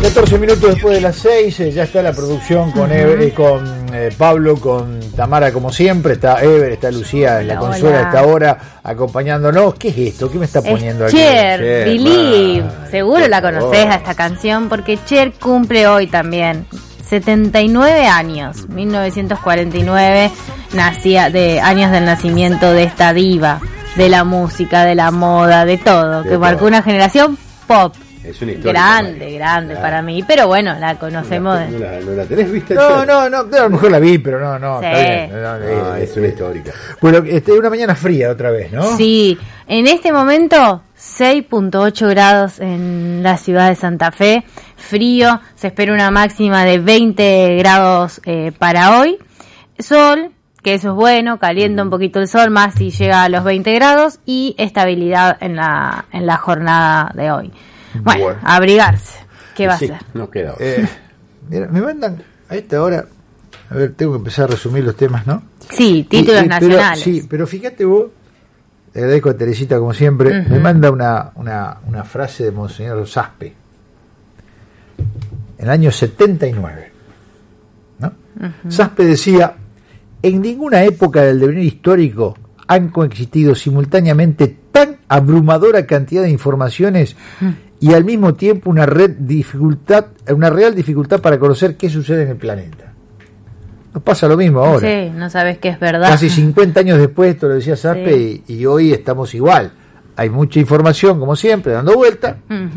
14 minutos después de las 6, ya está la producción con Pablo, con Tamara como siempre, está Ever, está Lucía en la consola a esta hora acompañándonos. ¿Qué es esto? ¿Qué me está poniendo aquí? Cher, Believe. Seguro la conocés a esta canción porque Cher cumple hoy también 79 años, 1949, nacía de años del nacimiento de esta diva, de la música, de la moda, de todo, que marcó una generación pop. Es una historia grande para mí, pero bueno, la conocemos. ¿No la tenés vista? No, a lo mejor la vi, pero no, sí. Está bien. No, es una histórica. Bueno, una mañana fría otra vez, ¿no? Sí, en este momento 6.8 grados en la ciudad de Santa Fe, frío, se espera una máxima de 20 grados para hoy, sol, que eso es bueno, calienta un poquito el sol, más si llega a los 20 grados, y estabilidad en la jornada de hoy. Bueno, abrigarse. ¿Qué va a hacer? No queda. Mira, me mandan a esta hora. A ver, tengo que empezar a resumir los temas, ¿no? Sí, títulos nacionales. Pero fíjate vos, le agradezco a Teresita como siempre, me manda una frase de Monseñor Saspe. En el año 79. ¿No? Saspe decía: en ninguna época del devenir histórico han coexistido simultáneamente tan abrumadora cantidad de informaciones y al mismo tiempo una real dificultad para conocer qué sucede en el planeta. Nos pasa lo mismo ahora. Sí, no sabes qué es verdad. Casi 50 años después, esto lo decía Saspe, sí. y hoy estamos igual. Hay mucha información, como siempre, dando vuelta.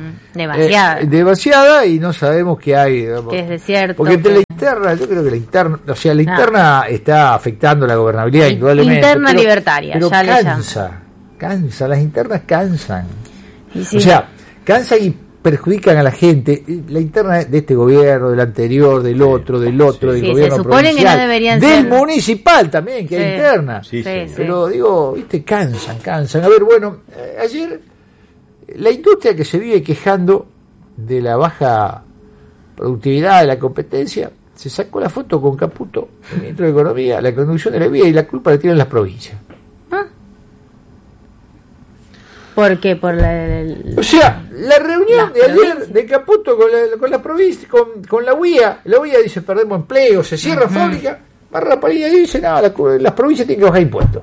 Demasiada, y no sabemos qué hay. Que es desierto. Porque entre la interna, yo creo que la interna está afectando la gobernabilidad, indudablemente. Interna libertaria, pero ya cansa, las internas cansan. Sí. O sea, cansan y perjudican a la gente. La interna de este gobierno, del anterior, del otro, del gobierno se supone provincial, que no deberían del ser municipal también, que hay interna. Sí. Pero digo, cansan. A ver, bueno, ayer la industria que se vive quejando de la baja productividad de la competencia se sacó la foto con Caputo, el ministro de Economía, la conducción de la vía, y la culpa la tienen las provincias. ¿Por qué? O sea, la reunión de ayer de Caputo con la provincia, con la UIA. La UIA dice: perdemos empleo, se cierra fábrica. Barra Palina dice: no, las provincias tienen que bajar impuestos.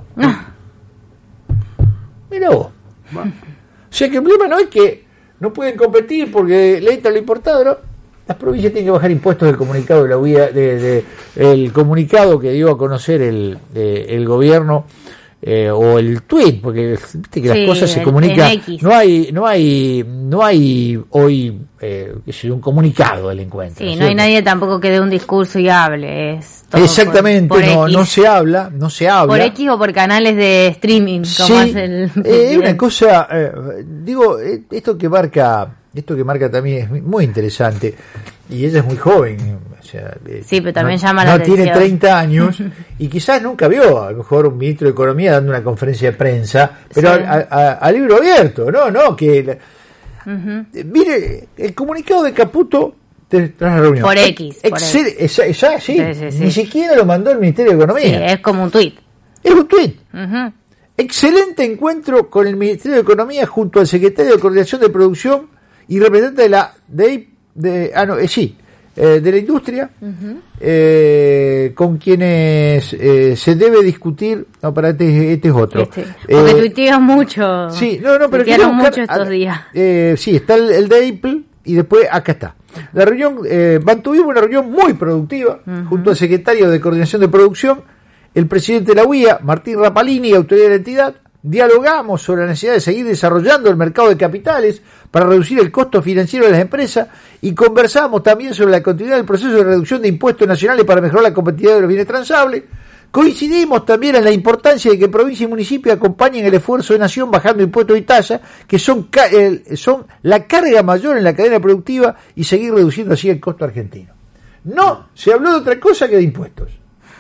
Mira vos. O sea que el problema no es que no pueden competir porque le entra lo importado, ¿no? Las provincias tienen que bajar impuestos. Del comunicado de la UIA, el comunicado que dio a conocer el gobierno. O el tweet, porque viste que las cosas se comunican. No hay hoy un comunicado del encuentro. Sí, no hay nadie tampoco que dé un discurso y hable. Es todo exactamente, por no se habla. Por X o por canales de streaming, como sí, es una cosa, esto que marca también es muy interesante. Y ella es muy joven, o sea, sí, pero también llama la atención. Tiene 30 años y quizás nunca vio a lo mejor un ministro de Economía dando una conferencia de prensa, pero a libro abierto, que mire el comunicado de Caputo tras la reunión. Por X. Ni siquiera lo mandó el Ministerio de Economía. Sí, es como un tuit. Es un tuit. Excelente encuentro con el Ministerio de Economía junto al secretario de Coordinación de Producción y representante de la industria, con quienes se debe discutir. No, para este es otro. Porque tuitean mucho. Sí, pero tuitearon mucho estos días. Sí, está el de Apple y después acá está. La reunión, mantuvimos una reunión muy productiva junto al secretario de Coordinación de Producción, el presidente de la UIA, Martín Rapalini, y autoridad de la entidad. Dialogamos sobre la necesidad de seguir desarrollando el mercado de capitales para reducir el costo financiero de las empresas, y conversamos también sobre la continuidad del proceso de reducción de impuestos nacionales para mejorar la competitividad de los bienes transables. Coincidimos también en la importancia de que provincia y municipio acompañen el esfuerzo de nación bajando impuestos y tasas, que son la carga mayor en la cadena productiva, y seguir reduciendo así el costo argentino. No se habló de otra cosa que de impuestos.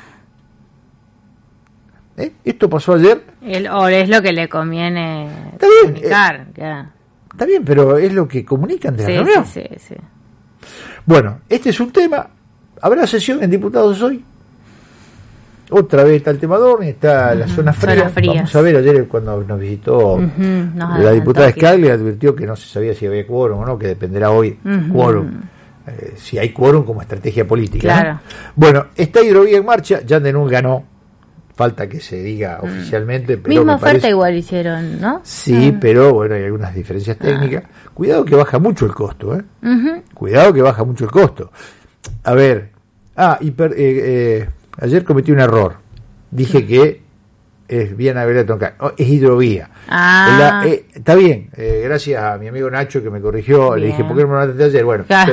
Esto pasó ayer. O es lo que le conviene comunicar. Está bien, pero es lo que comunican de la reunión. Sí. Bueno, este es un tema. ¿Habrá sesión en diputados hoy? Otra vez está el tema Dorni, está la zona fría. Vamos a ver, ayer cuando nos visitó la diputada Scaglia advirtió que no se sabía si había quórum o no, que dependerá hoy quórum si hay quórum como estrategia política. Claro. ¿no? Bueno, está hidrovía en marcha, Jan de Null ganó, falta que se diga oficialmente, pero Misma me oferta parece... igual hicieron, ¿no? Sí, pero bueno, hay algunas diferencias técnicas. Cuidado que baja mucho el costo, ¿eh? Cuidado que baja mucho el costo. A ver, ayer cometí un error. Dije que es Vía Navegable Troncal. Es hidrovía. Está bien, gracias a mi amigo Nacho que me corrigió. Bien. Le dije, ¿por qué no me lo mandaste ayer? Bueno, Claro.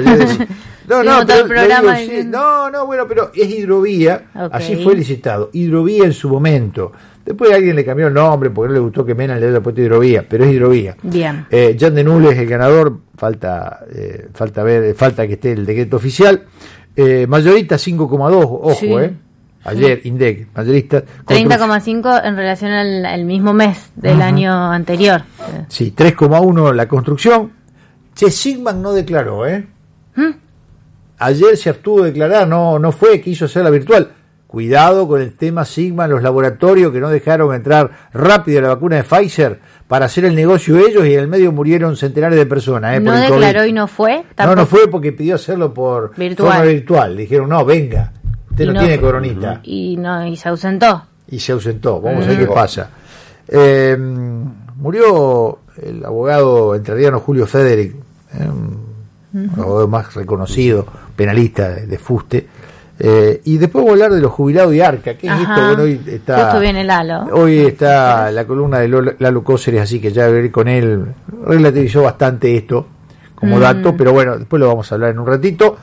Bueno, pero es hidrovía. Okay. Así fue licitado. Hidrovía en su momento. Después alguien le cambió el nombre porque no le gustó que Mena le haya puesto hidrovía, pero es hidrovía. Bien. Jan de Null es el ganador, falta que esté el decreto oficial. Mayorista 5,2, ojo, Sí. Ayer, INDEC, mayorista. 30,5 en relación al mismo mes del año anterior. Sí, 3,1 la construcción. Sigman no declaró, Ayer se abstuvo de declarar, no fue, quiso hacerla virtual. Cuidado con el tema Sigma, los laboratorios que no dejaron entrar rápido la vacuna de Pfizer para hacer el negocio ellos y en el medio murieron centenares de personas. ¿No por el declaró COVID. y no fue? No fue porque pidió hacerlo por forma virtual. Dijeron, no, venga, usted no tiene coronita. Y se ausentó. Y se ausentó, vamos a ver qué pasa. Murió el abogado entrerriano Julio Federic, un abogado más reconocido, penalista de fuste. Y después voy a hablar de los jubilados de Arca. ¿Qué es esto? Bueno, hoy está, justo viene Lalo. Hoy está la columna de Lalo Cóceres, así que ya veré con él. Relativizó bastante esto como dato, pero bueno, después lo vamos a hablar en un ratito.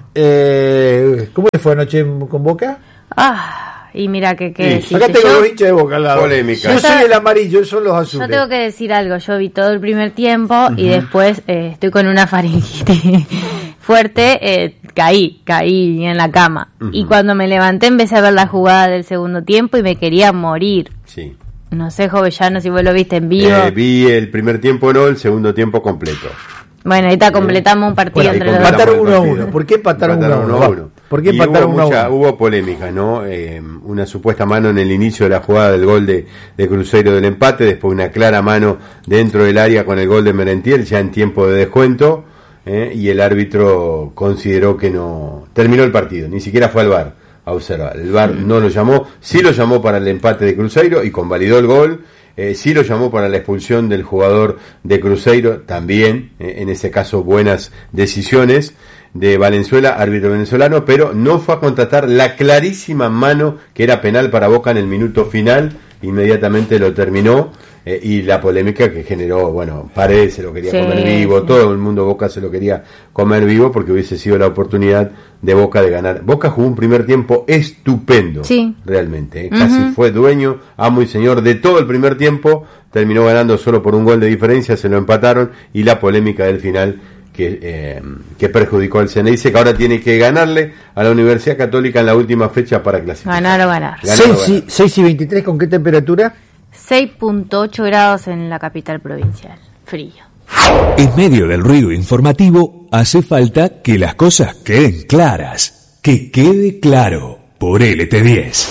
¿Cómo le fue anoche con Boca? Y mira que acá tengo los hinchas de Boca al lado. Polémica. Yo soy el amarillo, son los azules. Yo tengo que decir algo. Yo vi todo el primer tiempo y después estoy con una faringitis fuerte. Caí en la cama. Y cuando me levanté empecé a ver la jugada del segundo tiempo y me quería morir. Sí. No sé, Jovellano, si vos lo viste en vivo. Vi el primer tiempo, no, el segundo tiempo completo. Bueno, ahorita completamos un partido entre los dos. Empataron 1-1. ¿Por qué empataron 1-1? ¿Por qué empataron 1-1? Hubo polémica, ¿no? Una supuesta mano en el inicio de la jugada del gol de Cruzeiro del empate, después una clara mano dentro del área con el gol de Merentiel, ya en tiempo de descuento, y el árbitro consideró que no terminó el partido, ni siquiera fue al VAR a observar. El VAR no lo llamó, sí lo llamó para el empate de Cruzeiro y convalidó el gol. Sí lo llamó para la expulsión del jugador de Cruzeiro, también, en ese caso buenas decisiones de Valenzuela, árbitro venezolano, pero no fue a contratar la clarísima mano que era penal para Boca en el minuto final, inmediatamente lo terminó, y la polémica que generó, bueno, Paredes se lo quería comer vivo, todo el mundo Boca se lo quería comer vivo porque hubiese sido la oportunidad de Boca de ganar. Boca jugó un primer tiempo estupendo, realmente, casi fue dueño, amo y señor de todo el primer tiempo, terminó ganando solo por un gol de diferencia, se lo empataron, y la polémica del final que perjudicó al Ceneice, que ahora tiene que ganarle a la Universidad Católica en la última fecha para clasificar. Ganar. 6 y 23, ¿con qué temperatura? 6.8 grados en la capital provincial. Frío. En medio del ruido informativo, hace falta que las cosas queden claras. Que quede claro por LT10.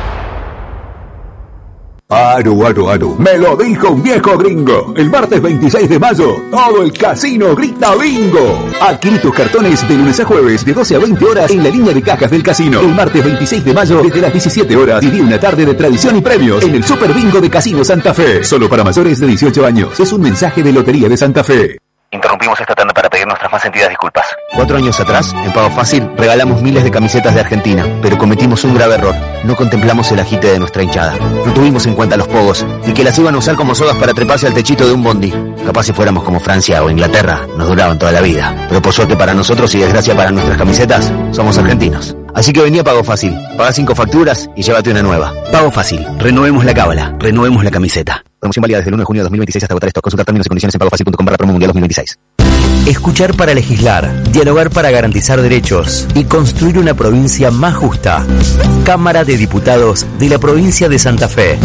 Aro, me lo dijo un viejo gringo. El martes 26 de mayo, todo el casino grita bingo. Adquirí tus cartones de lunes a jueves de 12 a 20 horas en la línea de cajas del casino. El martes 26 de mayo, desde las 17 horas, viví una tarde de tradición y premios en el Super Bingo de Casino Santa Fe. Solo para mayores de 18 años. Es un mensaje de Lotería de Santa Fe. Interrumpimos esta tanda para pedir nuestras más sentidas disculpas. 4 años atrás, en Pago Fácil, regalamos miles de camisetas de Argentina, pero cometimos un grave error. No contemplamos el agite de nuestra hinchada. No tuvimos en cuenta los pogos, y que las iban a usar como sogas para treparse al techito de un bondi. Capaz si fuéramos como Francia o Inglaterra, nos duraban toda la vida. Pero por suerte para nosotros y desgracia para nuestras camisetas, somos argentinos. Así que vení a Pago Fácil, pagá 5 facturas y llévate una nueva. Pago Fácil, renovemos la cábala, renovemos la camiseta. Promoción válida desde el 1 de junio de 2026 hasta agotar stock. Consultar términos y condiciones en pagofacil.com/promo mundial 2026. Escuchar para legislar, dialogar para garantizar derechos y construir una provincia más justa. Cámara de Diputados de la provincia de Santa Fe.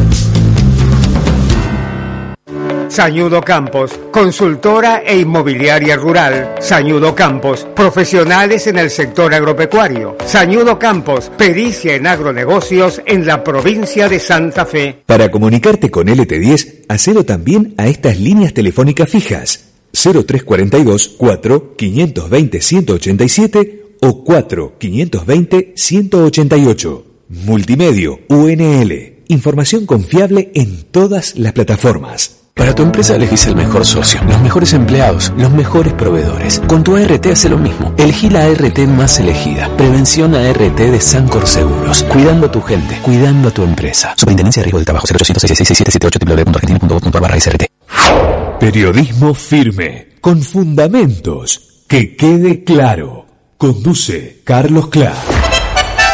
Sañudo Campos, consultora e inmobiliaria rural. Sañudo Campos, profesionales en el sector agropecuario. Sañudo Campos, pericia en agronegocios en la provincia de Santa Fe. Para comunicarte con LT10, hacelo también a estas líneas telefónicas fijas. 0342 4 520 187 o 4 520 188. Multimedio UNL. Información confiable en todas las plataformas. Para tu empresa elegís el mejor socio, los mejores empleados, los mejores proveedores. Con tu ART hace lo mismo. Elegí la ART más elegida. Prevención ART de Sancor Seguros. Cuidando a tu gente, cuidando a tu empresa. Superintendencia de Riesgo del Trabajo. 0800 666 www.argentina.gov.ar/SRT. Periodismo firme, con fundamentos. Que quede claro. Conduce Carlos Clark.